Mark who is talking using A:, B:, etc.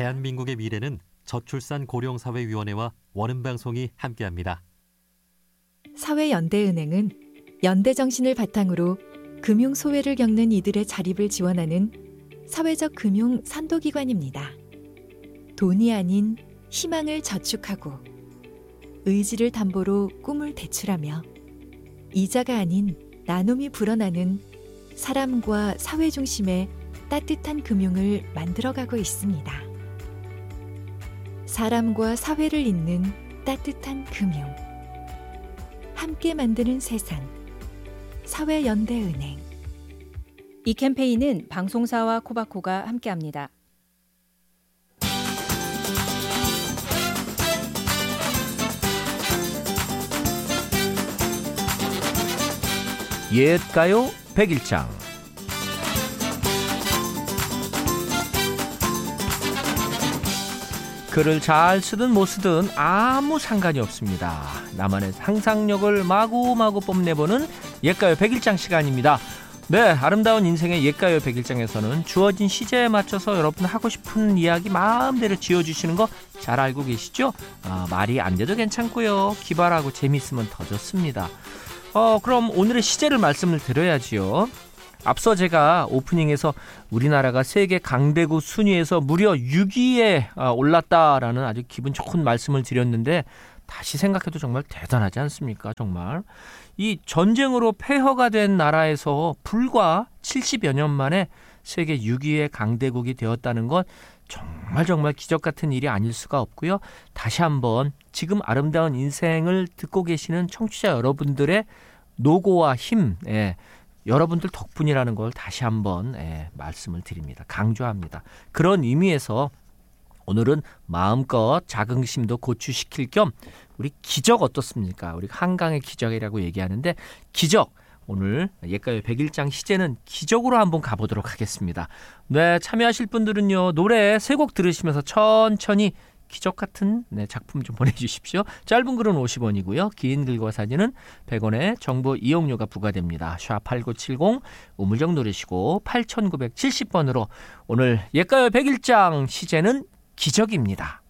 A: 대한민국의 미래는 저출산 고령사회위원회와 원음방송이 함께합니다.
B: 사회연대은행은 연대정신을 바탕으로 금융소외를 겪는 이들의 자립을 지원하는 사회적 금융 선도기관입니다. 돈이 아닌 희망을 저축하고 의지를 담보로 꿈을 대출하며 이자가 아닌 나눔이 불어나는 사람과 사회 중심의 따뜻한 금융을 만들어가고 있습니다. 사람과 사회를 잇는 따뜻한 금융. 함께 만드는 세상. 사회연대은행.
C: 이 캠페인은 방송사와 코바코가 함께합니다.
D: 옛가요 백일장. 글을 잘 쓰든 못 쓰든 아무 상관이 없습니다. 나만의 상상력을 마구마구 뽐내보는 옛가요 백일장 시간입니다. 네, 아름다운 인생의 옛가요 백일장에서는 주어진 시제에 맞춰서 여러분 하고 싶은 이야기 마음대로 지어주시는 거 잘 알고 계시죠? 말이 안 돼도 괜찮고요. 기발하고 재미있으면 더 좋습니다. 그럼 오늘의 시제를 말씀을 드려야지요. 앞서 제가 오프닝에서 우리나라가 세계 강대국 순위에서 무려 6위에 올랐다라는 아주 기분 좋은 말씀을 드렸는데 다시 생각해도 정말 대단하지 않습니까? 정말 이 전쟁으로 폐허가 된 나라에서 불과 70여 년 만에 세계 6위의 강대국이 되었다는 건 정말 기적 같은 일이 아닐 수가 없고요. 다시 한번 지금 아름다운 인생을 듣고 계시는 청취자 여러분들의 노고와 힘, 여러분들 덕분이라는 걸 다시 한번 말씀을 드립니다. 강조합니다. 그런 의미에서 오늘은 마음껏 자긍심도 고취시킬 겸 우리 기적 어떻습니까? 우리 한강의 기적이라고 얘기하는데 기적, 오늘 옛가요 백일장 시제는 기적으로 한번 가보도록 하겠습니다. 네, 참여하실 분들은요, 노래 3곡 들으시면서 천천히 기적 같은 작품 좀 보내주십시오. 짧은 글은 50원이고요. 긴 글과 사진은 100원의 정보 이용료가 부과됩니다. 샵8970 우물정 누르시고 8970번으로 오늘 옛가요 백일장 시제는 기적입니다.